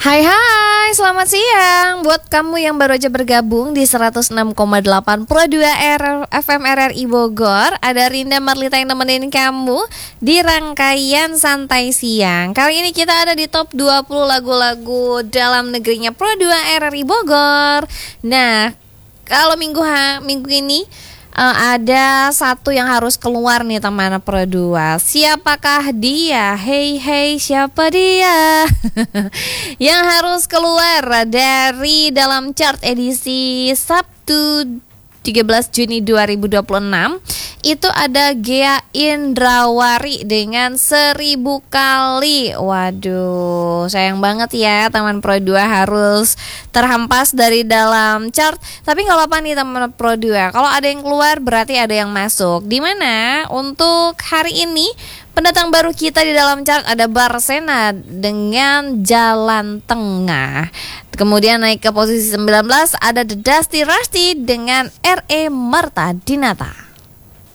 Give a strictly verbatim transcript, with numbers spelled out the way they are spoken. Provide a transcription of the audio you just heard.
Hai hai, selamat siang buat kamu yang baru aja bergabung di seratus enam koma delapan Pro dua R F M R R I Bogor. Ada Rinda Marlita yang nemenin kamu di rangkaian Santai Siang. Kali ini kita ada di top dua puluh lagu-lagu dalam negerinya Pro dua R R I Bogor. Nah, kalau minggu ha, minggu ini Uh, ada satu yang harus keluar nih teman Pro dua. Siapakah dia? Hey hey, siapa dia? Yang harus keluar dari dalam chart edisi Sabtu tiga belas Juni dua ribu dua puluh enam itu ada Ghea Indrawari dengan Seribu Kali. Waduh, sayang banget ya teman Pro dua harus terhempas dari dalam chart. Tapi nggak apa-apa nih teman Pro dua. Kalau ada yang keluar berarti ada yang masuk. Dimana untuk hari ini pendatang baru kita di dalam chart ada Barsena dengan Jalan Tengah. Kemudian naik ke posisi sembilan belas ada The Dusty Rusty dengan R E Marta Dinata.